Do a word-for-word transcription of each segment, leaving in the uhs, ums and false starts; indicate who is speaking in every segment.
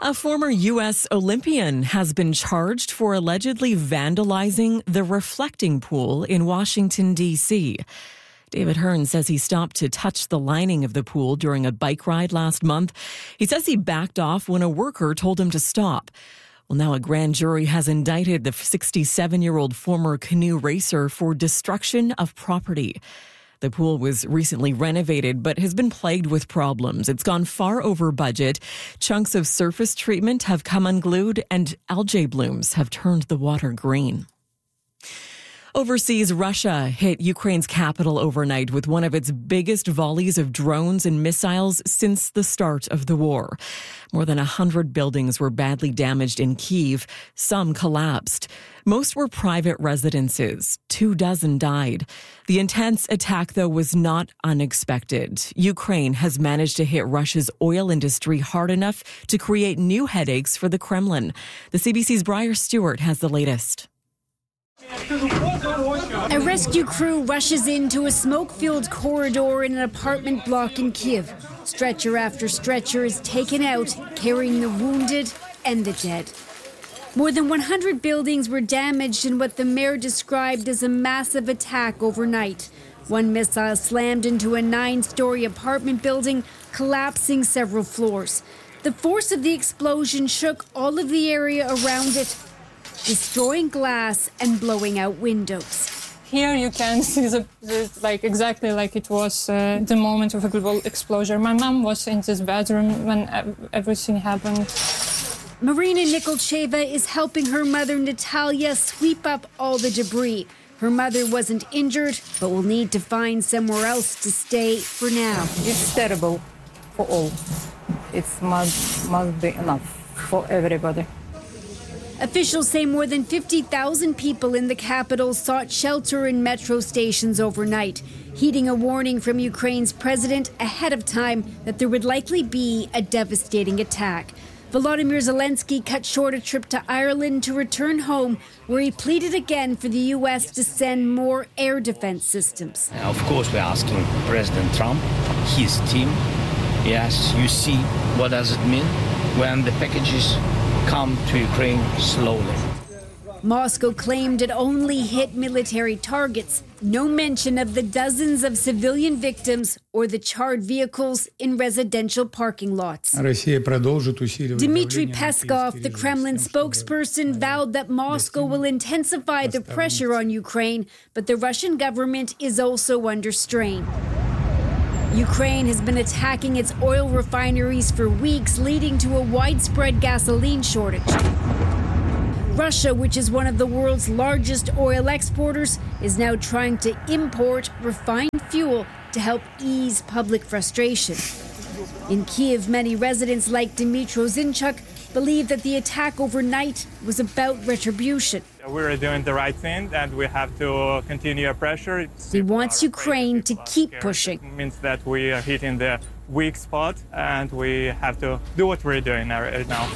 Speaker 1: A former U S Olympian has been charged for allegedly vandalizing the reflecting pool in Washington, D C David Hearn says he stopped to touch the lining of the pool during a bike ride last month. He says he backed off when a worker told him to stop. Well, now a grand jury has indicted the sixty-seven-year-old former canoe racer for destruction of property. The pool was recently renovated but has been plagued with problems. It's gone far over budget. Chunks of surface treatment have come unglued and algae blooms have turned the water green. Overseas, Russia hit Ukraine's capital overnight with one of its biggest volleys of drones and missiles since the start of the war. More than one hundred buildings were badly damaged in Kyiv. Some collapsed. Most were private residences. Two dozen died. The intense attack, though, was not unexpected. Ukraine has managed to hit Russia's oil industry hard enough to create new headaches for the Kremlin. The C B C's Briar Stewart has the latest.
Speaker 2: A rescue crew rushes into a smoke-filled corridor in an apartment block in Kyiv. Stretcher after stretcher is taken out, carrying the wounded and the dead. More than one hundred buildings were damaged in what the mayor described as a massive attack overnight. One missile slammed into a nine-story apartment building, collapsing several floors. The force of the explosion shook all of the area around it, destroying glass and blowing out windows.
Speaker 3: Here you can see the, the like exactly like it was uh, the moment of a global explosion. My mom was in this bedroom when everything happened.
Speaker 2: Marina Nikolcheva is helping her mother Natalia sweep up all the debris. Her mother wasn't injured, but will need to find somewhere else to stay for now.
Speaker 4: It's terrible for all. It must, must be enough for everybody.
Speaker 2: Officials say more than fifty thousand people in the capital sought shelter in metro stations overnight, heeding a warning from Ukraine's president ahead of time that there would likely be a devastating attack. Volodymyr Zelensky cut short a trip to Ireland to return home, where he pleaded again for the U S to send more air defense systems.
Speaker 5: Of course, we're asking President Trump, his team, yes, you see what does it mean when the packages come to Ukraine slowly.
Speaker 2: Moscow claimed it only hit military targets. No mention of the dozens of civilian victims or the charred vehicles in residential parking lots. Dmitry Peskov, the Kremlin spokesperson, vowed that Moscow will intensify the pressure on Ukraine, but the Russian government is also under strain. Ukraine has been attacking its oil refineries for weeks, leading to a widespread gasoline shortage. Russia, which is one of the world's largest oil exporters, is now trying to import refined fuel to help ease public frustration. In Kyiv, many residents like Dmytro Zinchuk believe that the attack overnight was about retribution.
Speaker 6: We're doing the right thing and we have to continue our pressure.
Speaker 2: He wants Ukraine to keep pushing.
Speaker 6: It means that we are hitting the weak spot and we have to do what we're doing right now.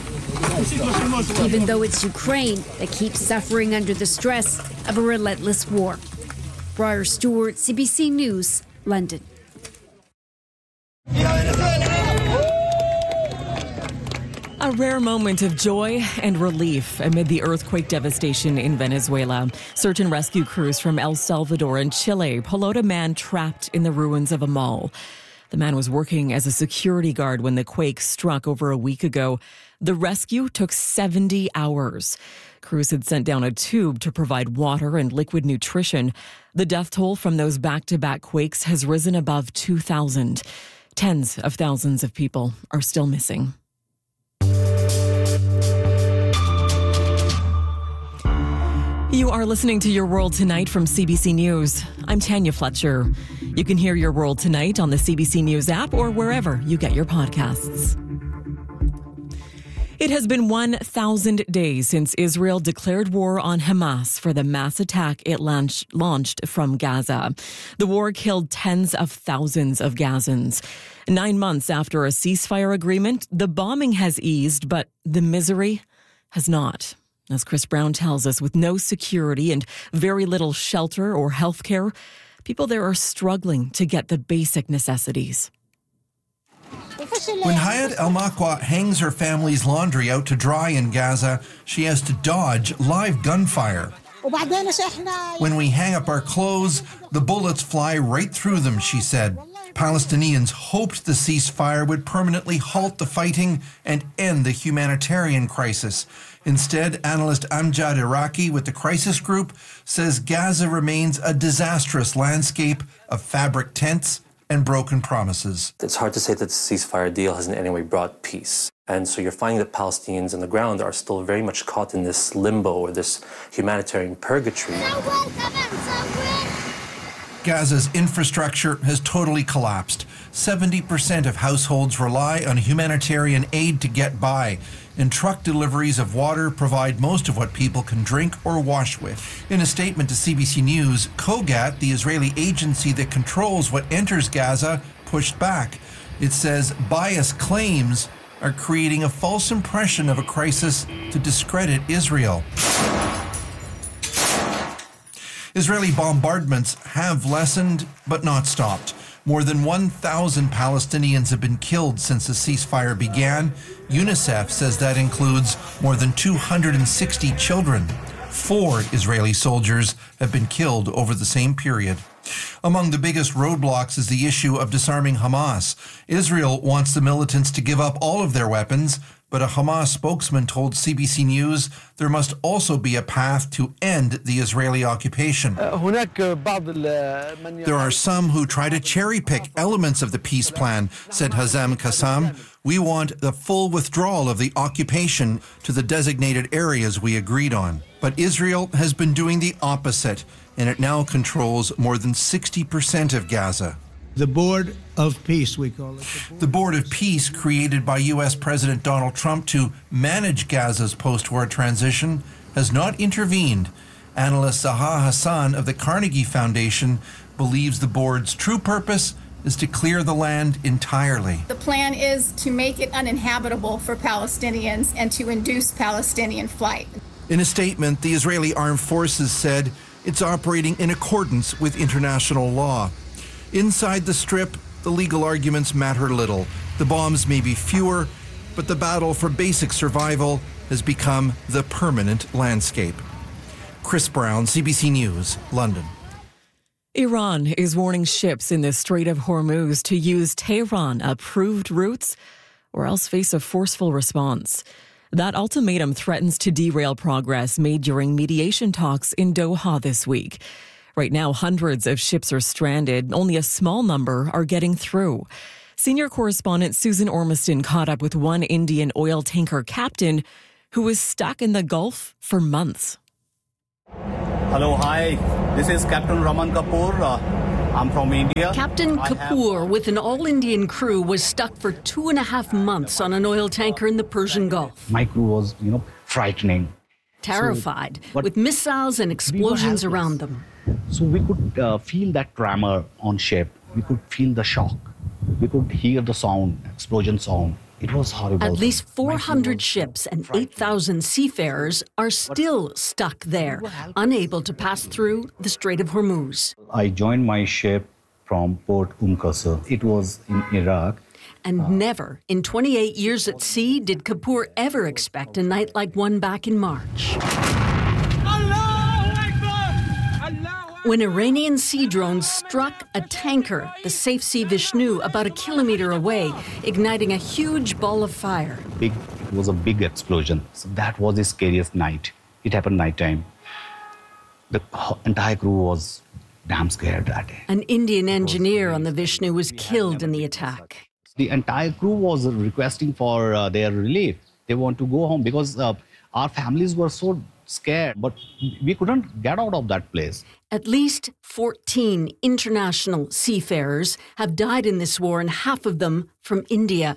Speaker 2: Even though it's Ukraine that keeps suffering under the stress of a relentless war. Briar Stewart, C B C News, London.
Speaker 1: A rare moment of joy and relief amid the earthquake devastation in Venezuela. Search and rescue crews from El Salvador and Chile pull out a man trapped in the ruins of a mall. The man was working as a security guard when the quake struck over a week ago. The rescue took seventy hours. Crews had sent down a tube to provide water and liquid nutrition. The death toll from those back-to-back quakes has risen above two thousand. Tens of thousands of people are still missing. You are listening to Your World Tonight from C B C News. I'm Tanya Fletcher. You can hear Your World Tonight on the C B C News app or wherever you get your podcasts. It has been one thousand days since Israel declared war on Hamas for the mass attack it launched, launched from Gaza. The war killed tens of thousands of Gazans. Nine months after a ceasefire agreement, the bombing has eased, but the misery has not. As Chris Brown tells us, with no security and very little shelter or health care, people there are struggling to get the basic necessities.
Speaker 7: When Hayat El-Makwa hangs her family's laundry out to dry in Gaza, she has to dodge live gunfire. When we hang up our clothes, the bullets fly right through them, she said. Palestinians hoped the ceasefire would permanently halt the fighting and end the humanitarian crisis. Instead, analyst Amjad Iraqi with the Crisis Group says Gaza remains a disastrous landscape of fabric tents and broken promises.
Speaker 8: It's hard to say that the ceasefire deal has in any way brought peace. And so you're finding that Palestinians on the ground are still very much caught in this limbo or this humanitarian purgatory.
Speaker 7: Gaza's infrastructure has totally collapsed. seventy percent of households rely on humanitarian aid to get by, and truck deliveries of water provide most of what people can drink or wash with. In a statement to C B C News, Kogat, the Israeli agency that controls what enters Gaza, pushed back. It says biased claims are creating a false impression of a crisis to discredit Israel. Israeli bombardments have lessened, but not stopped. More than one thousand Palestinians have been killed since the ceasefire began. UNICEF says that includes more than two hundred sixty children. Four Israeli soldiers have been killed over the same period. Among the biggest roadblocks is the issue of disarming Hamas. Israel wants the militants to give up all of their weapons, but a Hamas spokesman told C B C News there must also be a path to end the Israeli occupation. There are some who try to cherry-pick elements of the peace plan, said Hazem Kassam. We want the full withdrawal of the occupation to the designated areas we agreed on. But Israel has been doing the opposite, and it now controls more than sixty percent of Gaza.
Speaker 9: The Board of Peace, we call it.
Speaker 7: The Board of Peace, created by U S President Donald Trump to manage Gaza's post-war transition, has not intervened. Analyst Zaha Hassan of the Carnegie Foundation believes the board's true purpose is to clear the land entirely.
Speaker 10: The plan is to make it uninhabitable for Palestinians and to induce Palestinian flight.
Speaker 7: In a statement, the Israeli Armed Forces said it's operating in accordance with international law. Inside the Strip, the legal arguments matter little. The bombs may be fewer, but the battle for basic survival has become the permanent landscape. Chris Brown, C B C News, London.
Speaker 1: Iran is warning ships in the Strait of Hormuz to use Tehran-approved routes or else face a forceful response. That ultimatum threatens to derail progress made during mediation talks in Doha this week. Right now, hundreds of ships are stranded. Only a small number are getting through. Senior correspondent Susan Ormiston caught up with one Indian oil tanker captain who was stuck in the Gulf for months.
Speaker 11: Hello, hi. This is Captain Raman Kapoor. Uh, I'm from India.
Speaker 12: Captain Kapoor, with an all-Indian crew, was stuck for two and a half months on an oil tanker in the Persian Gulf.
Speaker 13: My crew was, you know, frightening.
Speaker 12: Terrified, so, with missiles and explosions we around them.
Speaker 13: So we could uh, feel that tremor on ship. We could feel the shock. We could hear the sound, explosion sound. It was horrible.
Speaker 12: At least four hundred ships and eight thousand seafarers are still stuck there, unable to pass through the Strait of Hormuz.
Speaker 13: I joined my ship from Port Umm Qasr. It was in Iraq.
Speaker 12: And uh, never in twenty-eight years at sea did Kapoor ever expect a night like one back in March. When Iranian sea drones struck a tanker, the Safe Sea Vishnu, about a kilometer away, igniting a huge ball of fire.
Speaker 13: Big, it was a big explosion. So that was the scariest night. It happened nighttime. The entire crew was damn scared that day.
Speaker 12: An Indian engineer on the Vishnu was killed in the attack.
Speaker 13: The entire crew was requesting for uh, their relief. They want to go home because uh, our families were so scared, but we couldn't get out of that place.
Speaker 12: At least fourteen international seafarers have died in this war, and half of them from India.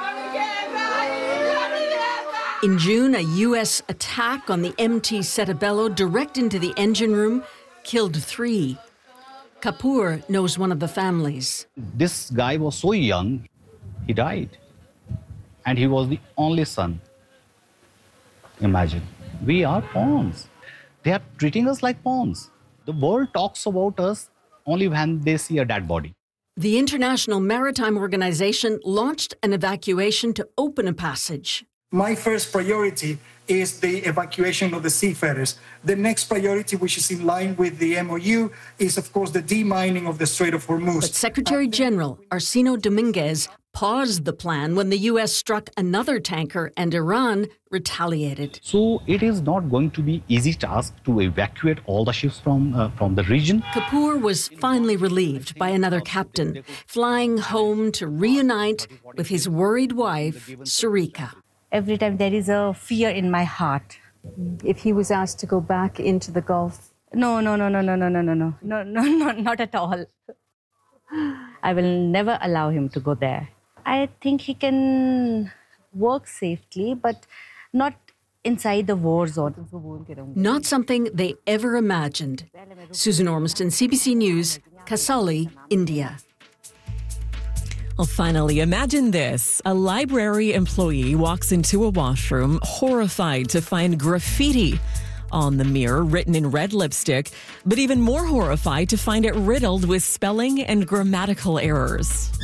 Speaker 12: In June, a U S attack on the M T Setabelo direct into the engine room killed three. Kapoor knows one of the families.
Speaker 13: This guy was so young, he died. And he was the only son. Imagine. We are pawns. They are treating us like pawns. The world talks about us only when they see a dead body.
Speaker 12: The International Maritime Organization launched an evacuation to open a passage.
Speaker 14: My first priority is the evacuation of the seafarers. The next priority, which is in line with the M O U, is, of course, the demining of the Strait of Hormuz.
Speaker 12: But Secretary General Arsino Dominguez paused the plan when the U S struck another tanker and Iran retaliated.
Speaker 13: So it is not going to be easy task to evacuate all the ships from, uh, from the region.
Speaker 12: Kapoor was finally relieved by another captain, flying home to reunite with his worried wife, Sarika.
Speaker 15: Every time there is a fear in my heart.
Speaker 16: If he was asked to go back into the Gulf?
Speaker 15: No, no, no, no, no, no, no, no, no, no, no, no, not at all. I will never allow him to go there. I think he can work safely, but not inside the war zone.
Speaker 12: Not something they ever imagined. Susan Ormiston, C B C News, Kasauli, India.
Speaker 1: Well, finally, imagine this. A library employee walks into a washroom, horrified to find graffiti on the mirror written in red lipstick, but even more horrified to find it riddled with spelling and grammatical errors.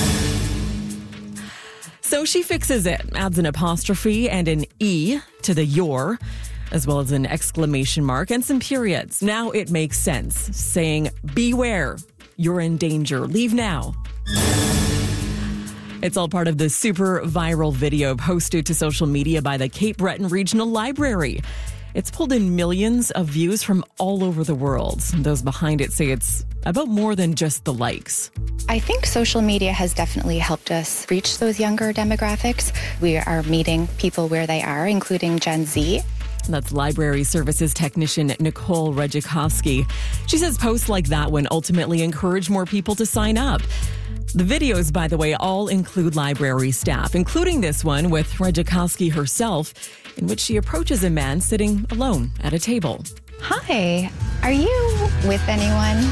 Speaker 1: So she fixes it, adds an apostrophe and an E to the your, as well as an exclamation mark and some periods. Now it makes sense, saying, beware, you're in danger, leave now. It's all part of the super viral video posted to social media by the Cape Breton Regional Library. It's pulled in millions of views from all over the world. Those behind it say it's about more than just the likes.
Speaker 17: I think social media has definitely helped us reach those younger demographics. We are meeting people where they are, including Gen Z.
Speaker 1: That's library services technician Nicole Redzikowski. She says posts like that one ultimately encourage more people to sign up. The videos, by the way, all include library staff, including this one with Redzikowski herself, in which she approaches a man sitting alone at a table.
Speaker 17: Hi, are you with anyone?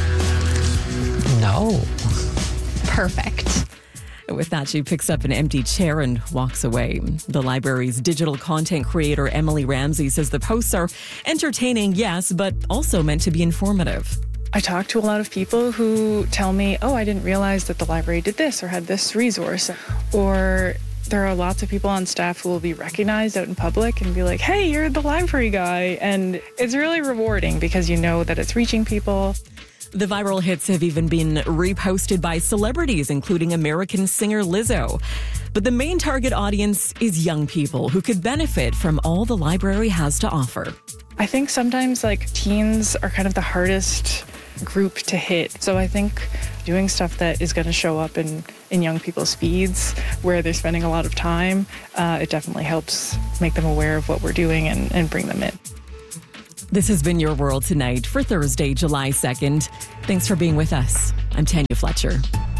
Speaker 18: No.
Speaker 17: Perfect.
Speaker 1: With that, she picks up an empty chair and walks away. The library's digital content creator, Emily Ramsey, says the posts are entertaining, yes, but also meant to be informative.
Speaker 19: I talk to a lot of people who tell me, oh, I didn't realize that the library did this or had this resource. Or there are lots of people on staff who will be recognized out in public and be like, hey, you're the library guy. And it's really rewarding because you know that it's reaching people.
Speaker 1: The viral hits have even been reposted by celebrities, including American singer Lizzo. But the main target audience is young people who could benefit from all the library has to offer.
Speaker 19: I think sometimes like teens are kind of the hardest group to hit. So I think doing stuff that is going to show up in, in young people's feeds where they're spending a lot of time, uh, it definitely helps make them aware of what we're doing and, and bring them in.
Speaker 1: This has been Your World Tonight for Thursday, July second. Thanks for being with us. I'm Tanya Fletcher.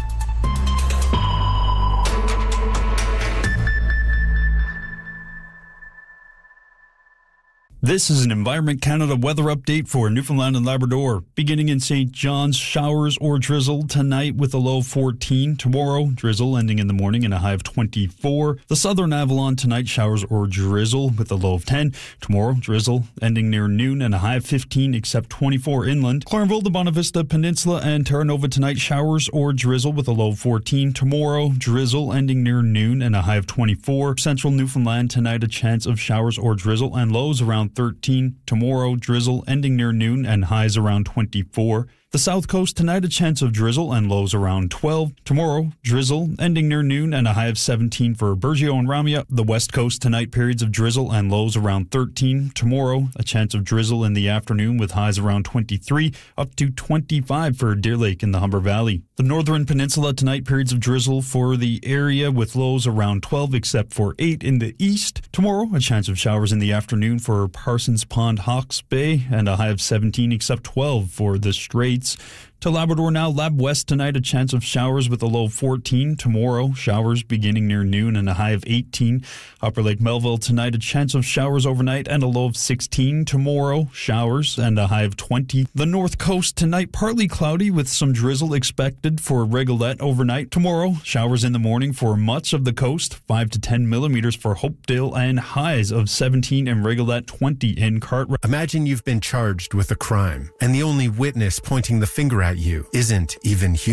Speaker 20: This is an Environment Canada weather update for Newfoundland and Labrador. Beginning in Saint John's, showers or drizzle tonight with a low of fourteen. Tomorrow, drizzle ending in the morning and a high of twenty-four. The southern Avalon tonight, showers or drizzle with a low of ten. Tomorrow, drizzle ending near noon and a high of fifteen, except twenty-four inland. Clarenville, the Bonavista Peninsula and Terra Nova tonight, showers or drizzle with a low of fourteen. Tomorrow, drizzle ending near noon and a high of twenty-four. Central Newfoundland tonight, a chance of showers or drizzle and lows around thirteen. Tomorrow, drizzle ending near noon and highs around twenty-four. The South Coast tonight, a chance of drizzle and lows around twelve. Tomorrow, drizzle ending near noon and a high of seventeen for Burgeo and Ramia. The West Coast tonight, periods of drizzle and lows around thirteen. Tomorrow, a chance of drizzle in the afternoon with highs around twenty-three, up to twenty-five for Deer Lake in the Humber Valley. The Northern Peninsula tonight, periods of drizzle for the area with lows around twelve, except for eight in the east. Tomorrow, a chance of showers in the afternoon for Parsons Pond, Hawke's Bay, and a high of seventeen, except twelve for the Straits. To Labrador now, Lab West tonight, a chance of showers with a low of fourteen. Tomorrow, showers beginning near noon and a high of eighteen. Upper Lake Melville tonight, a chance of showers overnight and a low of sixteen. Tomorrow, showers and a high of twenty. The North Coast tonight, partly cloudy with some drizzle expected for Rigolette overnight. Tomorrow, showers in the morning for much of the coast, five to ten millimeters for Hopedale and highs of seventeen in Rigolette, twenty in Cartwright.
Speaker 21: Imagine you've been charged with a crime and the only witness pointing the finger at you isn't even human.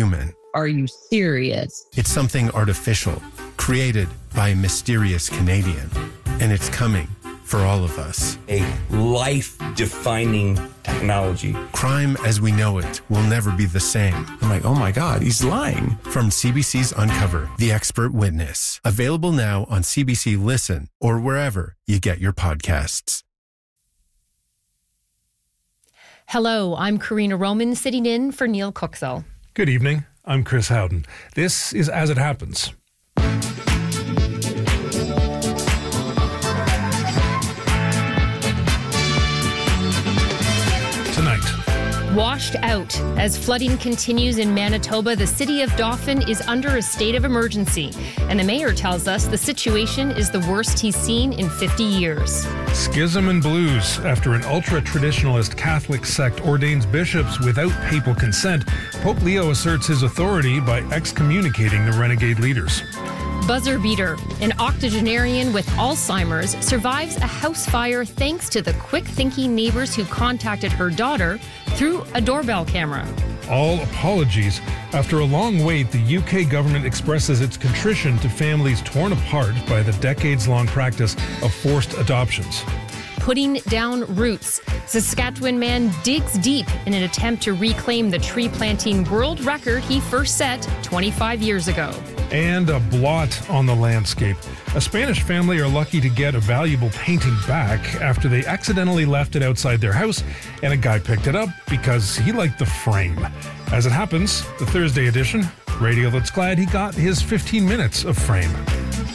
Speaker 18: Are you serious?
Speaker 21: It's something artificial, created by a mysterious Canadian. And it's coming for all of us.
Speaker 22: A life-defining technology.
Speaker 21: Crime as we know it will never be the same.
Speaker 23: I'm like, oh my God, he's lying.
Speaker 21: From C B C's Uncover, The Expert Witness. Available now on C B C Listen or wherever you get your podcasts.
Speaker 24: Hello, I'm Karina Roman, sitting in for Neil Cookthall.
Speaker 25: Good evening. I'm Chris Howden. This is As It Happens.
Speaker 24: Washed out. As flooding continues in Manitoba, the city of Dauphin is under a state of emergency. And the mayor tells us the situation is the worst he's seen in fifty years.
Speaker 25: Schism and blues. After an ultra-traditionalist Catholic sect ordains bishops without papal consent, Pope Leo asserts his authority by excommunicating the renegade leaders.
Speaker 24: Buzzer beater. An octogenarian with Alzheimer's survives a house fire thanks to the quick-thinking neighbors who contacted her daughter through a doorbell camera.
Speaker 25: All apologies. After a long wait, the U K government expresses its contrition to families torn apart by the decades-long practice of forced adoptions.
Speaker 24: Putting down roots. Saskatchewan man digs deep in an attempt to reclaim the tree planting world record he first set twenty-five years ago.
Speaker 25: And a blot on the landscape. A Spanish family are lucky to get a valuable painting back after they accidentally left it outside their house, and a guy picked it up because he liked the frame. As it happens, the Thursday edition, radio that's glad he got his fifteen minutes of fame.